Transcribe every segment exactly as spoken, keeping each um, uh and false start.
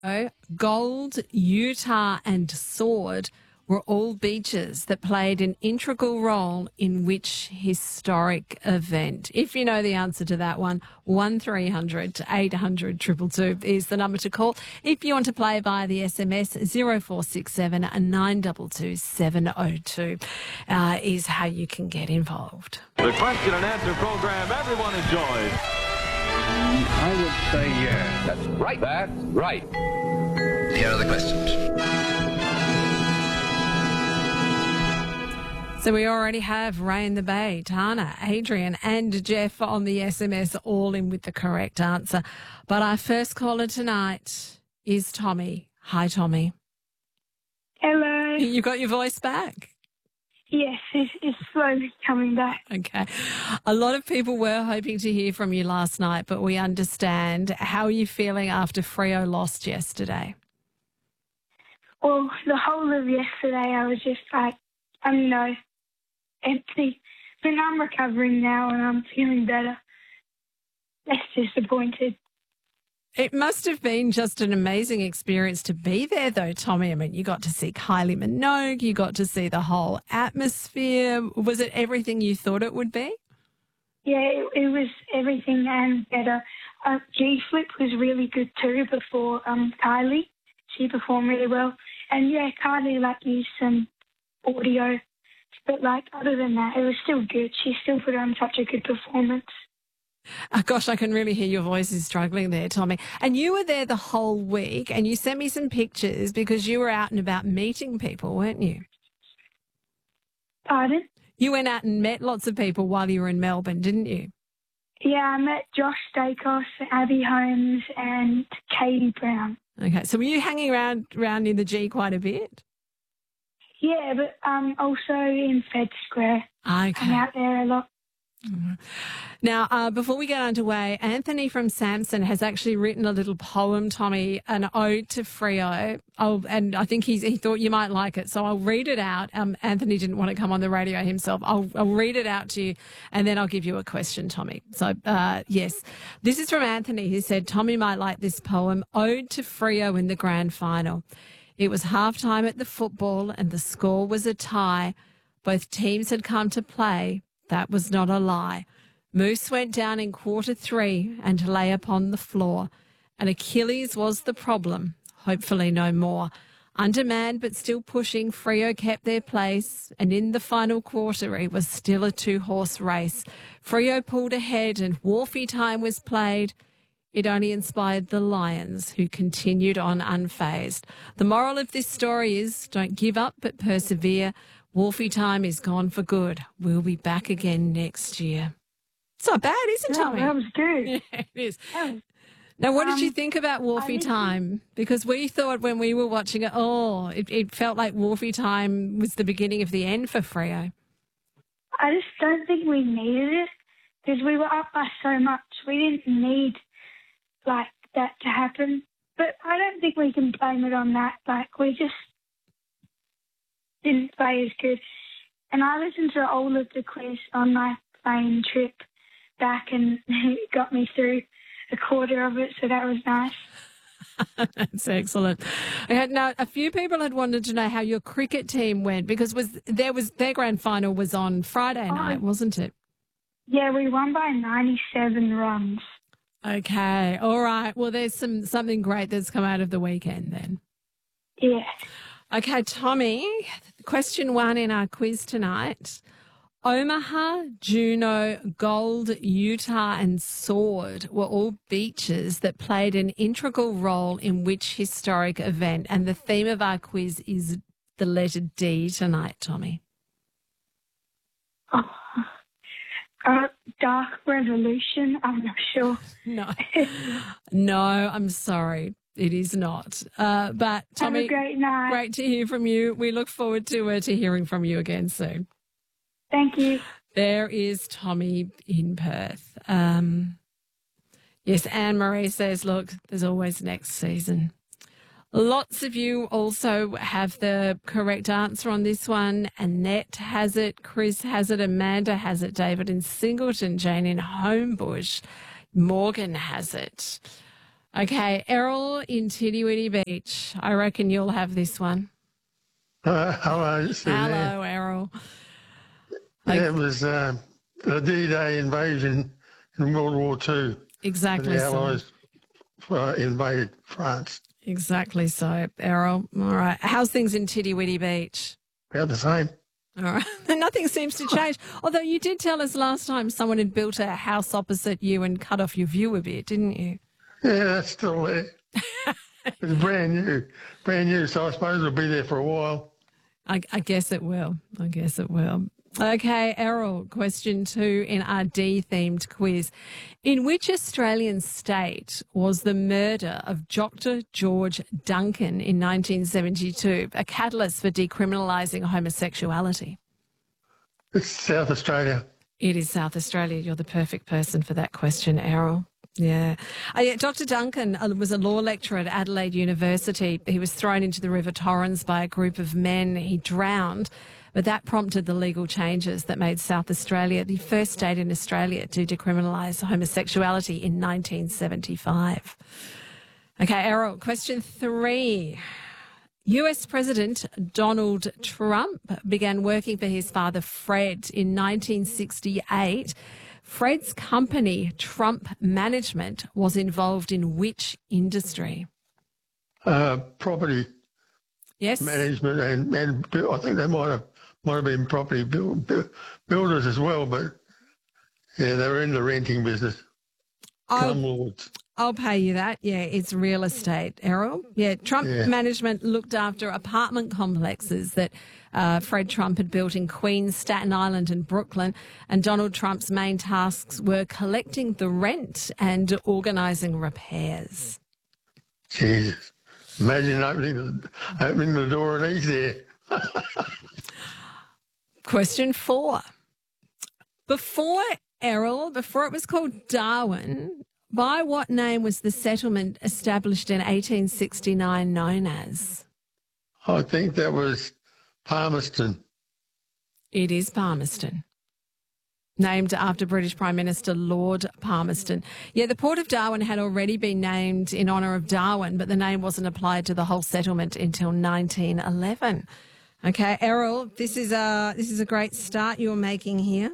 Gold, Utah and Sword were all beaches that played an integral role in which historic event? If you know the answer to that one, one three hundred eight hundred two two two is the number to call. If you want to play via the S M S, zero four six seven nine two two seven zero two uh, is how you can get involved. The question and answer program everyone enjoys. I would say yes. That's right. That's right. Here are the questions. So we already have Ray in the Bay, Tana, Adrian and Jeff on the S M S, all in with the correct answer. But our first caller tonight is Tommy. Hi, Tommy. Hello. You got your voice back? Yes, it's, it's slowly coming back. Okay. A lot of people were hoping to hear from you last night, but we understand. How are you feeling after Freo lost yesterday? Well, the whole of yesterday I was just like, I don't know, empty. But I'm recovering now and I'm feeling better. Less disappointed. It must have been just an amazing experience to be there, though, Tommy. I mean, you got to see Kylie Minogue, you got to see the whole atmosphere. Was it everything you thought it would be? Yeah, it, it was everything and better. Uh, G-Flip was really good too before um, Kylie. She performed really well. And, yeah, Kylie, like, used some audio. But, like, other than that, it was still good. She still put on such a good performance. Oh, gosh, I can really hear your voice is struggling there, Tommy. And you were there the whole week and you sent me some pictures because you were out and about meeting people, weren't you? Pardon? You went out and met lots of people while you were in Melbourne, didn't you? Yeah, I met Josh Dacos, Abby Holmes and Katie Brown. Okay, so were you hanging around, around in the G quite a bit? Yeah, but um, also in Fed Square. Okay. I'm out there a lot. Now, uh, before we get underway, Anthony from Samson has actually written a little poem, Tommy, an ode to Freo. Oh, and I think he's, he thought you might like it, so I'll read it out. Um, Anthony didn't want to come on the radio himself. I'll, I'll read it out to you, and then I'll give you a question, Tommy. So, uh, yes, this is from Anthony. He said, Tommy might like this poem, Ode to Freo in the Grand Final. It was halftime at the football, and the score was a tie. Both teams had come to play. That was not a lie. Moose went down in quarter three and lay upon the floor, and Achilles was the problem, hopefully no more. Undermanned but still pushing, Freo kept their place, and in the final quarter it was still a two-horse race. Freo pulled ahead and Wolfie time was played. It only inspired the Lions, who continued on unfazed. The moral of this story is don't give up but persevere. Wolfie time is gone for good. We'll be back again next year. It's not bad, isn't it, Yeah, Tommy? that was good. Yeah, it is. That was- Now, what did you Um, think about Wolfie I think- time? Because we thought when we were watching it, oh, it, it felt like Wolfie time was the beginning of the end for Freo. I just don't think we needed it because we were up by so much. We didn't need, like, that to happen. But I don't think we can blame it on that. Like, we just didn't play as good. And I listened to all of the quiz on my plane trip back and it got me through a quarter of it, so that was nice. That's excellent. Okay, now, a few people had wanted to know how your cricket team went because was there was their grand final was on Friday Oh. night, wasn't it? Yeah, we won by ninety-seven runs. Okay, all right. Well, there's some something great that's come out of the weekend then. Yeah. Okay, Tommy, question one in our quiz tonight. Omaha, Juneau, Gold, Utah and Sword were all beaches that played an integral role in which historic event? And the theme of our quiz is the letter D tonight, Tommy. Oh. Uh, Dark Revolution, I'm not sure. No, no, I'm sorry. It is not. Uh, but Tommy, Have a great night. great to hear from you. We look forward to uh, to hearing from you again soon. Thank you. There is Tommy in Perth. Um, yes, Anne-Marie says, look, there's always next season. Lots of you also have the correct answer on this one. Annette has it, Chris has it, Amanda has it, David in Singleton, Jane in Homebush, Morgan has it. Okay, Errol in Tiddy Beach. I reckon you'll have this one. Uh, hello, Suzanne. Hello, Errol. Yeah, it was uh, the D-Day invasion in World War Two. Exactly The so. Allies uh, invaded France. Exactly so, Errol. All right. How's things in Tiddy Beach? About the same. All right. Nothing seems to change. Although you did tell us last time someone had built a house opposite you and cut off your view a bit, didn't you? Yeah, that's still there. It's brand new, brand new. So I suppose it'll be there for a while. I, I guess it will. I guess it will. Okay, Errol, question two in our D-themed quiz. In which Australian state was the murder of Doctor George Duncan in nineteen seventy-two a catalyst for decriminalising homosexuality? It's South Australia. It is South Australia. You're the perfect person for that question, Errol. Yeah. Uh, yeah. Doctor Duncan uh, was a law lecturer at Adelaide University. He was thrown into the River Torrens by a group of men. He drowned, but that prompted the legal changes that made South Australia the first state in Australia to decriminalise homosexuality in nineteen seventy-five. Okay, Errol, question three. U S President Donald Trump began working for his father Fred in nineteen sixty-eight. Fred's company, Trump Management, was involved in which industry? Uh, property Yes. management and, and bu- I think they might have might have been property build, build, builders as well, but yeah, they were in the renting business. I'll, Slumlords. I'll pay you that. Yeah, it's real estate, Errol. Yeah, Trump Yeah. Management looked after apartment complexes that uh, Fred Trump had built in Queens, Staten Island and Brooklyn, and Donald Trump's main tasks were collecting the rent and organising repairs. Jesus. Imagine opening the, opening the door and he's there. Question four. Before Errol, before it was called Darwin, by what name was the settlement established in eighteen sixty-nine known as? I think that was Palmerston. It is Palmerston. Named after British Prime Minister Lord Palmerston. Yeah, the Port of Darwin had already been named in honour of Darwin, but the name wasn't applied to the whole settlement until nineteen eleven. Okay, Errol, this is a, this is a great start you're making here.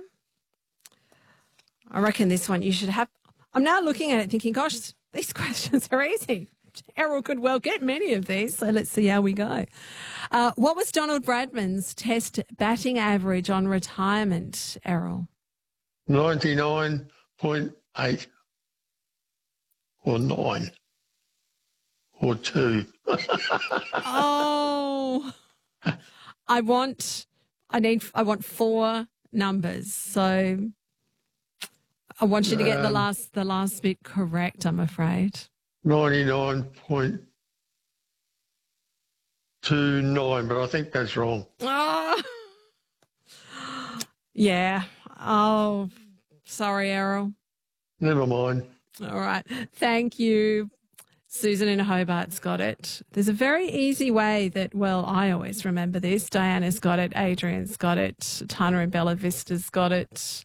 I reckon this one you should have. I'm now looking at it thinking, gosh, these questions are easy. Errol could well get many of these, so let's see how we go. Uh, what was Donald Bradman's test batting average on retirement, Errol? ninety-nine point eight or nine or two. Oh, I want, I need, I want four numbers. So I want you to get the Um, last, the last bit correct, I'm afraid. ninety-nine point two nine, but I think that's wrong. Oh, yeah. Oh, sorry, Errol. Never mind. All right. Thank you. Susan in Hobart's got it. There's a very easy way that, well, I always remember this. Diana's got it. Adrian's got it. Tana in Bella Vista's got it.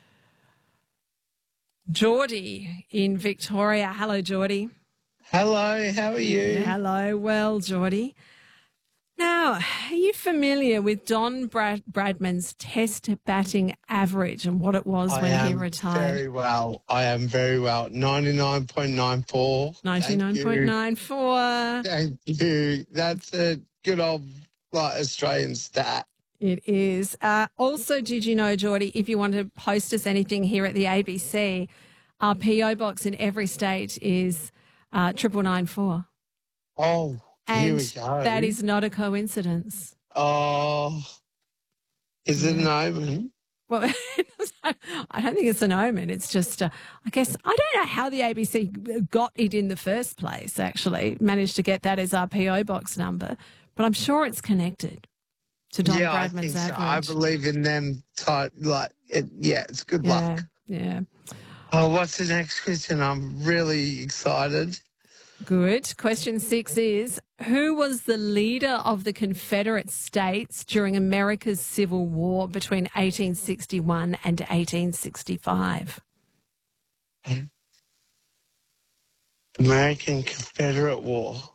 Geordie in Victoria. Hello, Geordie. Hello, how are you? Hello. Well, Geordie. Now, are you familiar with Don Brad- Bradman's test batting average and what it was I when am he retired? very well. I am very well. ninety-nine point nine four. ninety-nine point nine four. Thank you. That's a good old like Australian stat. It is. Uh, also, did you know, Geordie, if you want to post us anything here at the A B C, our P O box in every state is uh, triple nine four. Oh, here And we go. that is not a coincidence. Oh, is it an omen? Well, I don't think it's an omen. It's just, uh, I guess, I don't know how the A B C got it in the first place, actually, managed to get that as our P O box number, but I'm sure it's connected to Don yeah, I think Bradman's so. average. I believe in them type, like, it, yeah, it's good yeah, luck. yeah. Oh, what's the next question? I'm really excited. Good. Question six is, who was the leader of the Confederate States during America's Civil War between eighteen sixty-one and eighteen sixty-five? American Confederate War.